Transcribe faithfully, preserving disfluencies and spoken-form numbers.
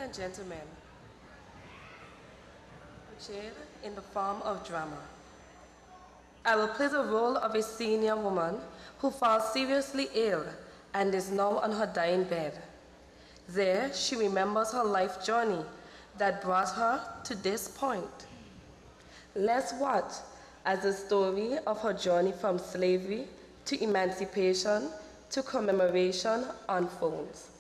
and gentlemen, portrayed in the form of drama. I will play the role of a senior woman who falls seriously ill and is now on her dying bed. There, she remembers her life journey that brought her to this point. Let's watch as the story of her journey from slavery to emancipation to commemoration unfolds.